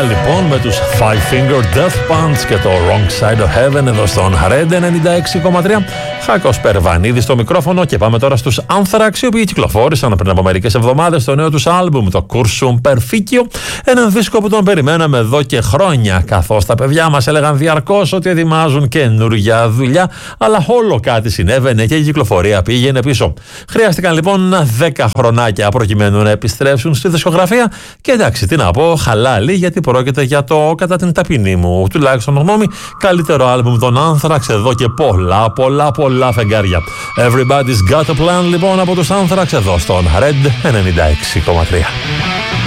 λοιπόν με τους Five Finger Death Punch και το Wrong Side of Heaven εδώ στον Red 96,3. Χάκος Περβανίδης στο μικρόφωνο και πάμε τώρα στους Anthrax, οι οποίοι κυκλοφόρησαν πριν από μερικές εβδομάδες το νέο τους άλμπουμ, το Cursum Perficio, έναν δίσκο που τον περιμέναμε εδώ και χρόνια, καθώς τα παιδιά μας έλεγαν διαρκώς ότι ετοιμάζουν καινούργια δουλειά, αλλά όλο κάτι συνέβαινε και η κυκλοφορία πήγαινε πίσω. Χρειάστηκαν λοιπόν 10 χρονάκια προκειμένου να επιστρέψουν στη δισκογραφία και εντάξει, τι να πω, χαλάλι, γιατί πρόκειται για το, κατά την ταπεινή μου τουλάχιστον γνώμη, καλύτερο άλμπουμ των Anthrax εδώ και πολλά φεγγάρια. Everybody's Got a Plan λοιπόν από τους Anthrax εδώ στον Red 96,3.